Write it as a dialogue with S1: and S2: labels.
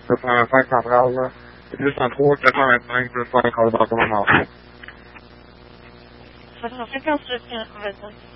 S1: Just thanks for the if you sent work, that's all right. Thanks for the call about the house.
S2: Fica um